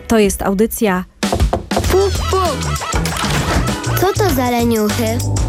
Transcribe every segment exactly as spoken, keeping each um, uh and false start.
To jest audycja Puf, puf. Co to za leniuchy?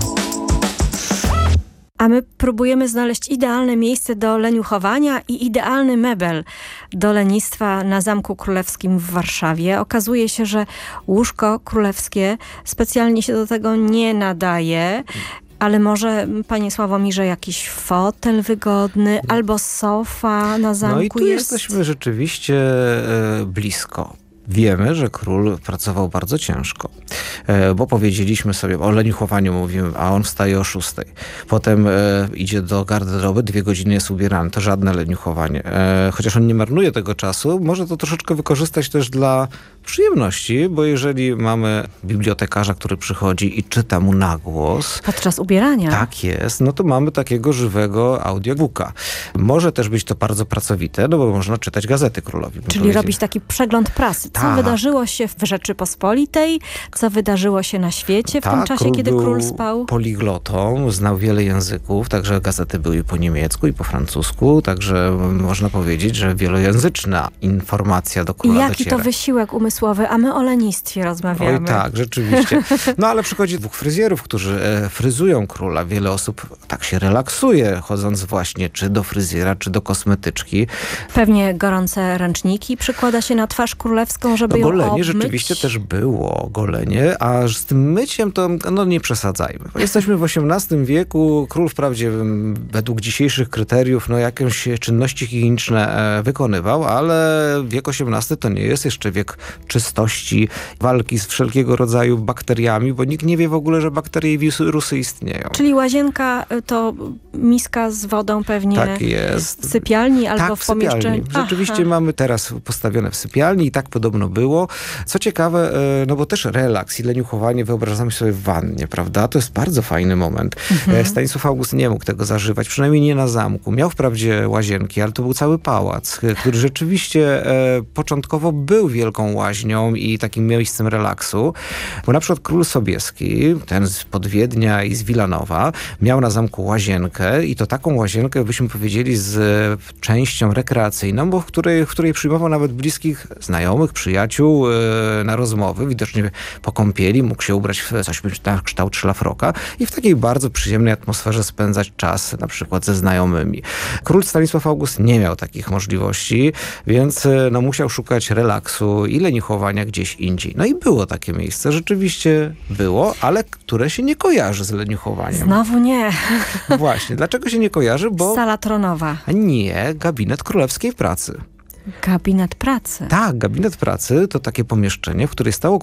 A my próbujemy znaleźć idealne miejsce do leniuchowania i idealny mebel do lenistwa na Zamku Królewskim w Warszawie. Okazuje się, że łóżko królewskie specjalnie się do tego nie nadaje. Ale może, panie Sławomirze, jakiś fotel wygodny albo sofa na zamku No i tu jest? jesteśmy rzeczywiście e, blisko. Wiemy, że król pracował bardzo ciężko, e, bo powiedzieliśmy sobie, o leniuchowaniu mówimy, a on wstaje o szóstej. Potem e, idzie do garderoby, dwie godziny jest ubierany. To żadne leniuchowanie. E, chociaż on nie marnuje tego czasu, może to troszeczkę wykorzystać też dla przyjemności, bo jeżeli mamy bibliotekarza, który przychodzi i czyta mu na głos. Podczas ubierania. Tak jest, no to mamy takiego żywego audiobooka. Może też być to bardzo pracowite, no bo można czytać gazety królowi. Czyli robić taki przegląd prasy. Co Tak. wydarzyło się w Rzeczypospolitej, co wydarzyło się na świecie w tak, tym czasie, król kiedy był król spał. Poliglotą, znał wiele języków, także gazety były po niemiecku i po francusku, także można powiedzieć, że wielojęzyczna informacja do I króla jaki dociera. to wysiłek umysłowy, a my o lenistwie rozmawiamy. Oj tak, rzeczywiście. No ale przychodzi dwóch fryzjerów, którzy e, fryzują króla. Wiele osób tak się relaksuje, chodząc właśnie czy do fryzjera, czy do kosmetyczki. Pewnie gorące ręczniki przykłada się na twarz królewską, żeby No ją golenie obmyć. rzeczywiście też było, golenie, a z tym myciem to no nie przesadzajmy. Jesteśmy w osiemnastym wieku, król wprawdzie według dzisiejszych kryteriów no jakieś czynności higieniczne e, wykonywał, ale wiek osiemnasty to nie jest jeszcze wiek czystości, walki z wszelkiego rodzaju bakteriami, bo nikt nie wie w ogóle, że bakterie i wirusy istnieją. Czyli łazienka to miska z wodą pewnie Tak jest. w sypialni albo tak, w pomieszczeniu. sypialni. Rzeczywiście Aha. mamy teraz postawione w sypialni i tak podobno było. Co ciekawe, e, no bo też relaks i leniuchowanie wyobrażamy sobie w wannie, prawda? To jest bardzo fajny moment. Mhm. Stanisław August nie mógł tego zażywać, przynajmniej nie na zamku. Miał wprawdzie łazienki, ale to był cały pałac, który rzeczywiście e, początkowo był wielką łaźnią i takim miejscem relaksu. Bo na przykład król Sobieski, ten z Podwiednia i z Wilanowa, miał na zamku łazienkę i to taką łazienkę, byśmy powiedzieli, z częścią rekreacyjną, bo w której, w której przyjmował nawet bliskich znajomych, przyjaciół e, na rozmowy. Widocznie po kąpieli mógł się ubrać w coś na kształt szlafroka i w takiej bardzo przyjemnej atmosferze spędzać czas na przykład ze znajomymi. Król Stanisław August nie miał takich możliwości, więc e, no, musiał szukać relaksu i leniuchowania gdzieś indziej. No i było takie miejsce, rzeczywiście było, ale które się nie kojarzy z leniuchowaniem. Znowu nie. Właśnie. Dlaczego się nie kojarzy? Bo Sala tronowa. nie, gabinet królewskiej pracy. Gabinet pracy. Tak, gabinet pracy to takie pomieszczenie, w której stało